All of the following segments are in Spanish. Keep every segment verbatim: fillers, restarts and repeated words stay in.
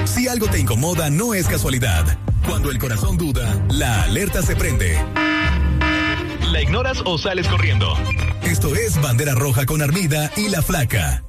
Si algo te incomoda, no es casualidad. Cuando el corazón duda, la alerta se prende. ¿La ignoras o sales corriendo? Esto es Bandera Roja con Armida y La Flaca.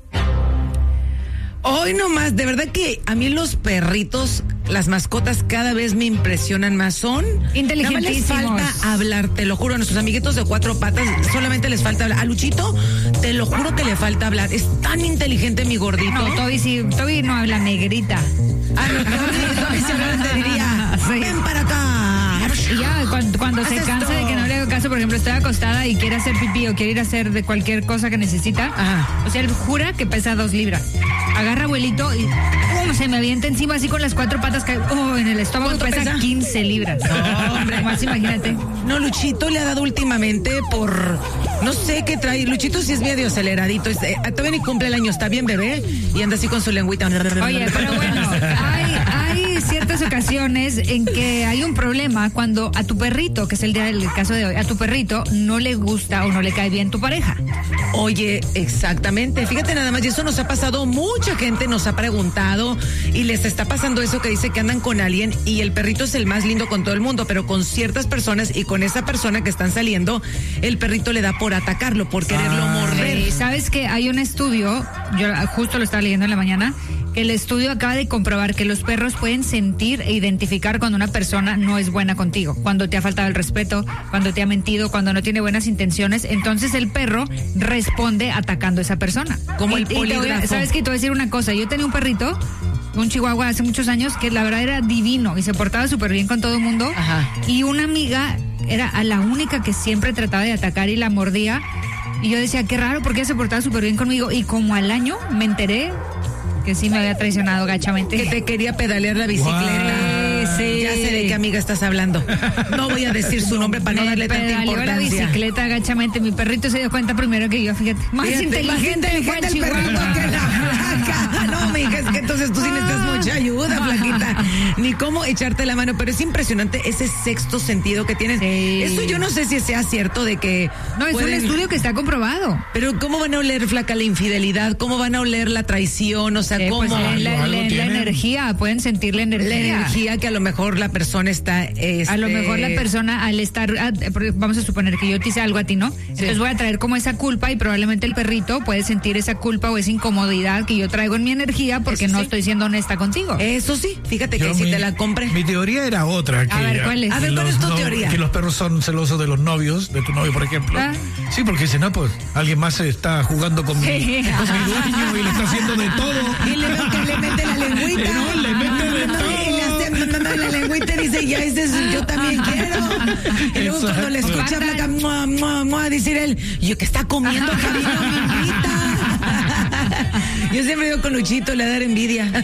Hoy nomás, de verdad que a mí los perritos, las mascotas cada vez me impresionan más. Son inteligentísimos. Nada más les falta hablar, te lo juro. A nuestros amiguitos de cuatro patas solamente les falta hablar. A Luchito, te lo juro que le falta hablar. Es tan inteligente mi gordito. No, Toby sí, Toby no habla, negrita. Ah, no, Toby, Toby seguramente diría, sí. Ven para acá. Y ya, cuando, cuando se cansa esto? de que no le hago caso, por ejemplo, estoy acostada y quiere hacer pipí o quiere ir a hacer de cualquier cosa que necesita. Ajá. O sea, él jura que pesa dos libras. Agarra abuelito y ¡pum! Se me avienta encima así con las cuatro patas que oh, en el estómago pesa, pesa quince libras. No, hombre, más imagínate. No, Luchito le ha dado últimamente por no sé qué trae. Luchito sí es medio aceleradito. Es, eh, todavía ni cumple el año, está bien bebé y anda así con su lengüita. Oye, pero bueno, hay, hay ciertas ocasiones en que hay un problema cuando a tu perrito, que es el, día, el caso de hoy, a tu perrito no le gusta o no le cae bien tu pareja. Oye, exactamente. Fíjate nada más, y eso nos ha pasado, mucha gente nos ha preguntado y les está pasando eso que dice que andan con alguien y el perrito es el más lindo con todo el mundo, pero con ciertas personas y con esa persona que están saliendo, el perrito le da por atacarlo, por quererlo ah, morder. Sí. ¿Sabes que hay un estudio, yo justo lo estaba leyendo en la mañana, que el estudio acaba de comprobar que los perros pueden sentir e identificar cuando una persona no es buena contigo, cuando te ha faltado el respeto, cuando te ha mentido, cuando no tiene buenas intenciones, entonces el perro responde atacando a esa persona. Como y, el polígrafo. ¿Sabes qué? Te voy a decir una cosa, yo tenía un perrito, un chihuahua hace muchos años, que la verdad era divino y se portaba súper bien con todo el mundo. Ajá. Y una amiga era a la única que siempre trataba de atacar y la mordía. Y yo decía, qué raro, porque ella se portaba súper bien conmigo. Y como al año me enteré que sí me había traicionado gachamente. Que te quería pedalear la bicicleta. Wow. Sí. Ya sé de qué amiga estás hablando. No voy a decir su nombre para no darle tanta importancia. La bicicleta gachamente. Mi perrito se dio cuenta primero que yo, fíjate. Más fíjate, inteligente, más inteligente el perrito que la flaca. No, mi hija, es que entonces tú sí necesitas mucha ayuda, flaquita. Ni cómo echarte la mano, pero es impresionante ese sexto sentido que tienen. Sí. Eso yo no sé si sea cierto de que... No, es pueden... un estudio que está comprobado. Pero ¿cómo van a oler, flaca, la infidelidad? ¿Cómo van a oler la traición? O sea, eh, ¿cómo? Pues, la, la, la, la energía, pueden sentir la energía. La energía que a lo mejor la persona está... Este... A lo mejor la persona al estar... Vamos a suponer que yo te hice algo a ti, ¿no? Sí. Entonces voy a traer como esa culpa y probablemente el perrito puede sentir esa culpa o esa incomodidad que yo traigo en mi energía porque Eso no sí. estoy siendo honesta contigo. Eso sí, fíjate yo que si mi, te la compré. Mi teoría era otra. Que a ver, ¿cuál es? A ver, ¿cuál es tu no, teoría? Que los perros son celosos de los novios, de tu novio, por ejemplo. ¿Ah? Sí, porque si no, pues alguien más está jugando con, sí. mi, con mi dueño y le está haciendo de todo. Y le veo que le mete la lengüita. No, le mete de todo. Y le hace la lengüita y dice, ya ese es, yo también quiero. Y luego Exacto. cuando le escucha la mua, mua, mua, decir él, yo que está comiendo, cariño, mi invita. Yo siempre digo con Luchito, le da envidia.